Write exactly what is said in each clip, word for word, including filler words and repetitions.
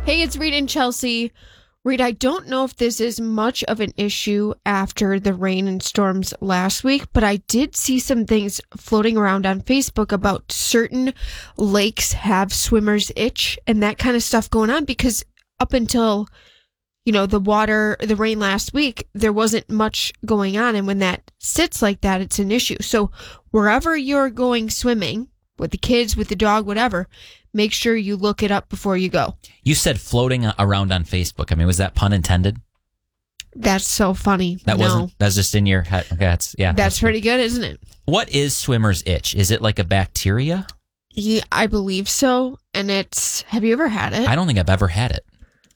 Hey, it's Reed and Chelsea. Reed, I don't know if this is much of an issue after the rain and storms last week, but I did see some things floating around on Facebook about certain lakes have swimmer's itch and that kind of stuff going on because up until, you know, the water, the rain last week, there wasn't much going on. And when that sits like that, it's an issue. So wherever you're going swimming, with the kids, with the dog, whatever, make sure you look it up before you go. You said floating around on Facebook. I mean, was that pun intended? That's so funny. That no. wasn't. That's just in your head. Okay, that's yeah. That's, that's pretty good, isn't it? What is swimmer's itch? Is it like a bacteria? Yeah, I believe so. And it's. Have you ever had it? I don't think I've ever had it.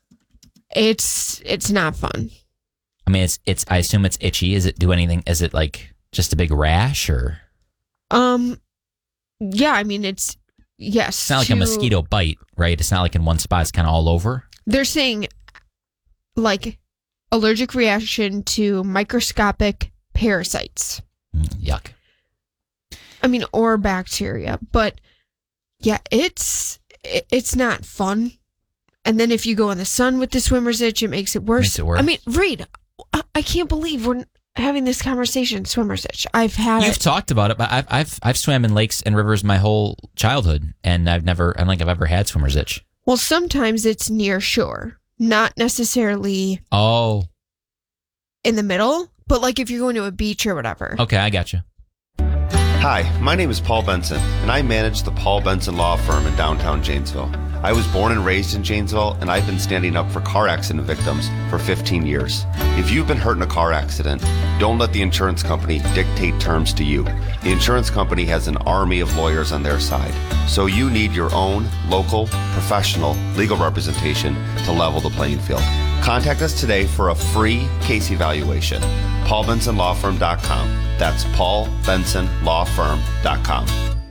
It's it's not fun. I mean, it's it's. I assume it's itchy. Is it do anything? Is it like just a big rash or? Um. Yeah, I mean it's. Yes. It's not like to, a mosquito bite, right? It's not like in one spot. It's kind of all over. They're saying like allergic reaction to microscopic parasites. Mm, yuck. I mean, or bacteria. But yeah, it's it, it's not fun. And then if you go in the sun with the swimmer's itch, it makes it worse. Makes it worse. I mean, Reed, I, I can't believe we're having this conversation. Swimmer's itch. I've had You've it. talked about it, but I've I've I've swam in lakes and rivers my whole childhood, and I've never I don't think I've ever had swimmer's itch. Well, sometimes it's near shore, not necessarily Oh, in the middle, but like if you're going to a beach or whatever. okay, I got you. Hi, my name is Paul Benson, and I manage the Paul Benson Law Firm in downtown Janesville. I was born and raised in Janesville, and I've been standing up for car accident victims for fifteen years. If you've been hurt in a car accident, don't let the insurance company dictate terms to you. The insurance company has an army of lawyers on their side, so you need your own local, professional legal representation to level the playing field. Contact us today for a free case evaluation. paul benson law firm dot com. That's paul benson law firm dot com.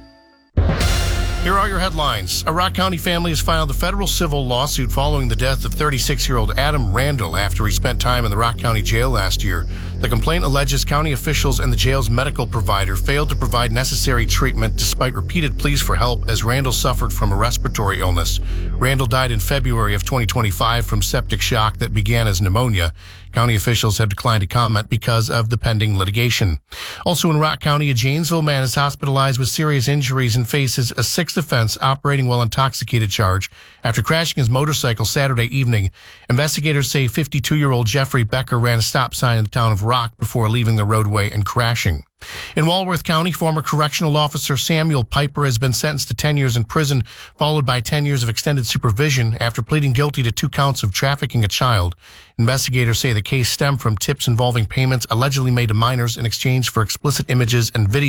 Here are your headlines. A Rock County family has filed a federal civil lawsuit following the death of thirty-six-year-old Adam Randall after he spent time in the Rock County Jail last year. The complaint alleges county officials and the jail's medical provider failed to provide necessary treatment despite repeated pleas for help as Randall suffered from a respiratory illness. Randall died in February of twenty twenty-five from septic shock that began as pneumonia. County officials have declined to comment because of the pending litigation. Also in Rock County, a Janesville man is hospitalized with serious injuries and faces a sixth offense operating while intoxicated charge after crashing his motorcycle Saturday evening. Investigators say fifty-two-year-old Jeffrey Becker ran a stop sign in the town of Rock before leaving the roadway and crashing. In Walworth County, former correctional officer Samuel Piper has been sentenced to ten years in prison, followed by ten years of extended supervision after pleading guilty to two counts of trafficking a child. Investigators say the case stemmed from tips involving payments allegedly made to minors in exchange for explicit images and video.